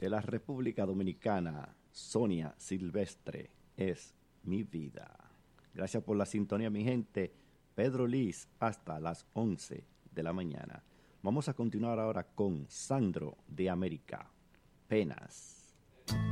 de la República Dominicana, Sonia Silvestre, es mi vida. Gracias por la sintonía, mi gente. Pedro Liz, hasta las 11 de la mañana. Vamos a continuar ahora con Sandro de América, Penas.